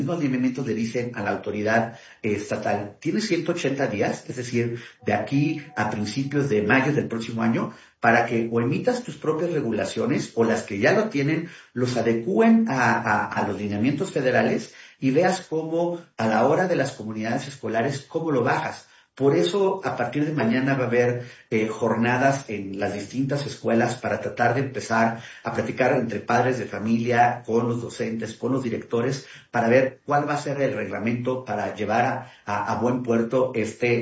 Los lineamientos le dicen a la autoridad estatal, tienes 180 días, es decir, de aquí a principios de mayo del próximo año, para que o emitas tus propias regulaciones o las que ya lo tienen, los adecúen a los lineamientos federales y veas cómo a la hora de las comunidades escolares, cómo lo bajas. Por eso, a partir de mañana va a haber jornadas en las distintas escuelas para tratar de empezar a platicar entre padres de familia, con los docentes, con los directores, para ver cuál va a ser el reglamento para llevar a buen puerto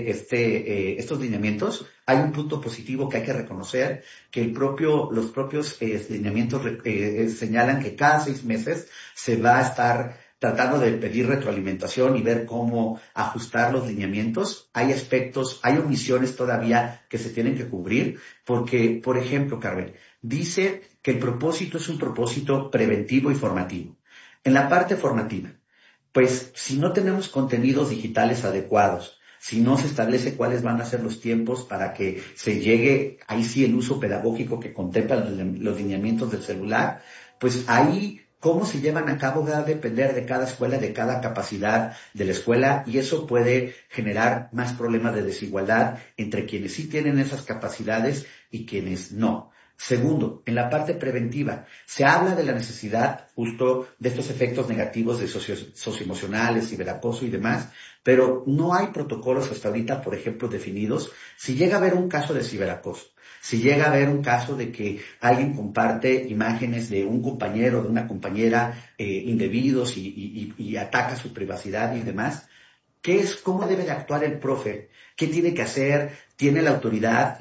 estos lineamientos. Hay un punto positivo que hay que reconocer, que los propios lineamientos señalan que cada 6 meses se va a estar tratando de pedir retroalimentación y ver cómo ajustar los lineamientos. Hay aspectos, hay omisiones todavía que se tienen que cubrir, porque, por ejemplo, Carmen, dice que el propósito es un propósito preventivo y formativo. En la parte formativa, pues si no tenemos contenidos digitales adecuados, si no se establece cuáles van a ser los tiempos para que se llegue, ahí sí, el uso pedagógico que contemplan los lineamientos del celular, pues ahí cómo se llevan a cabo va a depender de cada escuela, de cada capacidad de la escuela, y eso puede generar más problemas de desigualdad entre quienes sí tienen esas capacidades y quienes no. Segundo, en la parte preventiva, se habla de la necesidad justo de estos efectos negativos de socioemocionales, ciberacoso y demás, pero no hay protocolos hasta ahorita, por ejemplo, definidos. Si llega a haber un caso de ciberacoso, si llega a haber un caso de que alguien comparte imágenes de un compañero, de una compañera indebidos y ataca su privacidad y demás, ¿cómo debe de actuar el profe? ¿Qué tiene que hacer? ¿Tiene la autoridad,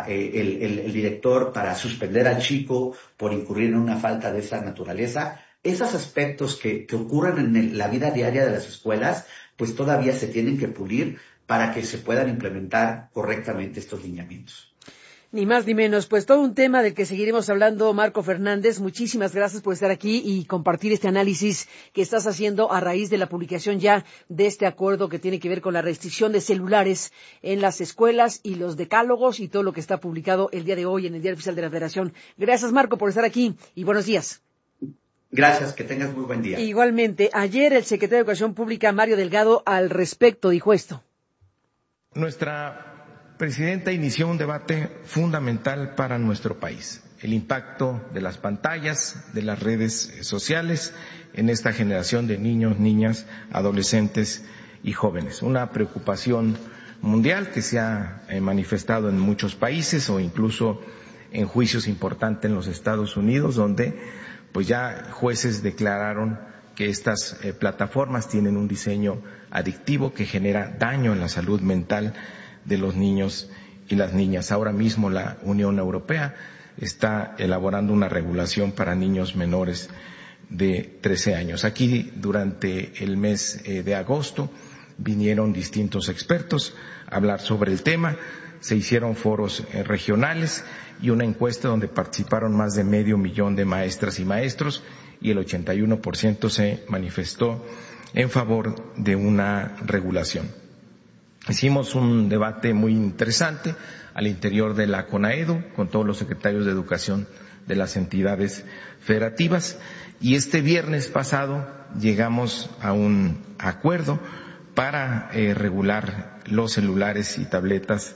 el director para suspender al chico por incurrir en una falta de esa naturaleza? Esos aspectos que ocurren en la vida diaria de las escuelas, pues todavía se tienen que pulir para que se puedan implementar correctamente estos lineamientos. Ni más ni menos, pues todo un tema del que seguiremos hablando. Marco Fernández, muchísimas gracias por estar aquí y compartir este análisis que estás haciendo a raíz de la publicación ya de este acuerdo que tiene que ver con la restricción de celulares en las escuelas y los decálogos y todo lo que está publicado el día de hoy en el Diario Oficial de la Federación. Gracias, Marco, por estar aquí y buenos días. Gracias, que tengas muy buen día. Igualmente, ayer el secretario de Educación Pública, Mario Delgado, al respecto dijo esto. Nuestra presidenta inició un debate fundamental para nuestro país: el impacto de las pantallas, de las redes sociales en esta generación de niños, niñas, adolescentes y jóvenes. Una preocupación mundial que se ha manifestado en muchos países o incluso en juicios importantes en los Estados Unidos, donde pues ya jueces declararon que estas plataformas tienen un diseño adictivo que genera daño en la salud mental de los niños y las niñas. Ahora mismo la Unión Europea está elaborando una regulación para niños menores de 13 años. Aquí, durante el mes de agosto, vinieron distintos expertos a hablar sobre el tema. Se hicieron foros regionales y una encuesta donde participaron más de 500,000 de maestras y maestros, y el 81% se manifestó en favor de una regulación. Hicimos un debate muy interesante al interior de la CONAEDU con todos los secretarios de educación de las entidades federativas, y este viernes pasado llegamos a un acuerdo para regular los celulares y tabletas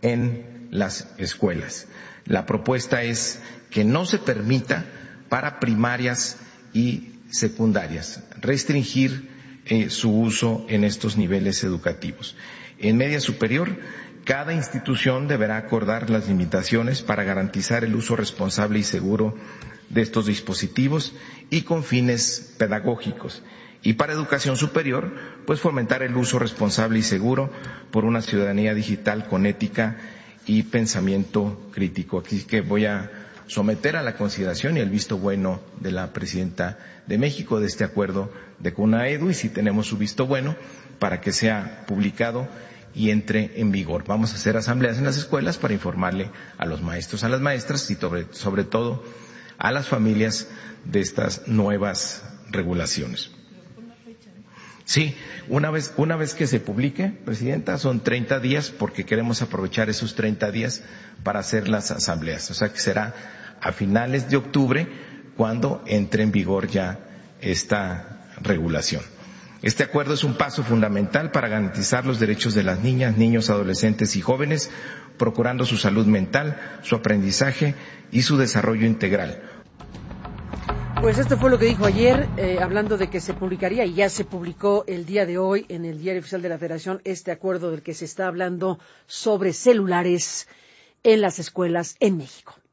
en las escuelas. La propuesta es que no se permita para primarias y secundarias restringir su uso en estos niveles educativos. En media superior, cada institución deberá acordar las limitaciones para garantizar el uso responsable y seguro de estos dispositivos y con fines pedagógicos. Y para educación superior, pues fomentar el uso responsable y seguro por una ciudadanía digital con ética y pensamiento crítico. Así que voy a someter a la consideración y el visto bueno de la Presidenta de México de este acuerdo de CONAEDU, y si tenemos su visto bueno, para que sea publicado y entre en vigor. Vamos a hacer asambleas en las escuelas para informarle a los maestros, a las maestras y sobre todo a las familias de estas nuevas regulaciones. Sí, una vez que se publique, Presidenta, son 30 días porque queremos aprovechar esos 30 días para hacer las asambleas. O sea que será a finales de octubre cuando entre en vigor ya esta regulación. Este acuerdo es un paso fundamental para garantizar los derechos de las niñas, niños, adolescentes y jóvenes, procurando su salud mental, su aprendizaje y su desarrollo integral. Pues esto fue lo que dijo ayer, hablando de que se publicaría, y ya se publicó el día de hoy en el Diario Oficial de la Federación, este acuerdo del que se está hablando sobre celulares en las escuelas en México.